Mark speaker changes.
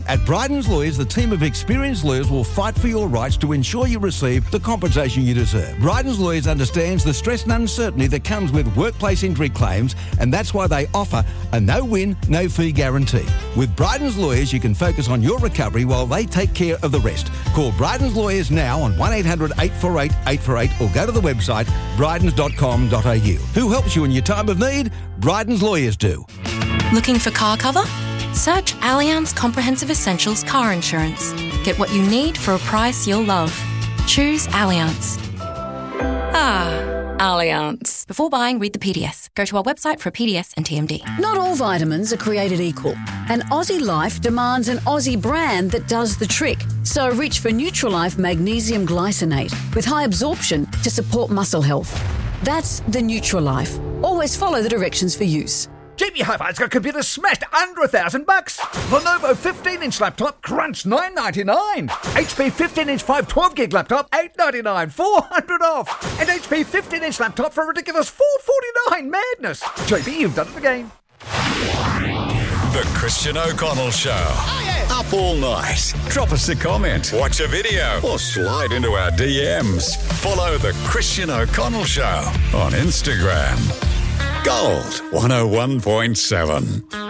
Speaker 1: At Bryden's Lawyers, the team of experienced lawyers will fight for your rights to ensure you receive the compensation you deserve. Bryden's Lawyers understands the stress and uncertainty that comes with workplace injury claims, and that's why they offer a no-win, no-fee guarantee. With Bryden's Lawyers, you can focus on your recovery while they take care of the rest. Call Bryden's Lawyers now on 1-800-848-848 or go to the website brydens.com.au. Who helps you in your time of need? Bryden's Lawyers do.
Speaker 2: Looking for car cover? Search Allianz Comprehensive Essentials Car Insurance. Get what you need for a price you'll love. Choose Allianz. Allianz. Before buying, read the PDS. Go to our website for a PDS and TMD.
Speaker 3: Not all vitamins are created equal, and Aussie Life demands an Aussie brand that does the trick. So reach for Nutrilife Magnesium Glycinate with high absorption to support muscle health. That's the Nutrilife. Always follow the directions for use.
Speaker 4: JB Hi-Fi's got computers smashed under $1,000. Lenovo 15-inch laptop, crunch $999. HP 15-inch 512-gig laptop, $899, $400 off. And HP 15-inch laptop for a ridiculous $449. Madness. JB, you've done it again.
Speaker 5: The Christian O'Connell Show. Oh, yeah. Up all night. Drop us a comment, watch a video, or slide into our DMs. Follow The Christian O'Connell Show on Instagram. Gold 101.7.